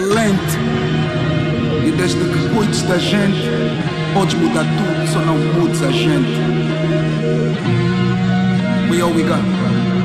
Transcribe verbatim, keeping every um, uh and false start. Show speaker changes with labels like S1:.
S1: Lente. E desde que cuides da gente, podes mudar tudo, só não mudes a gente. We all we got.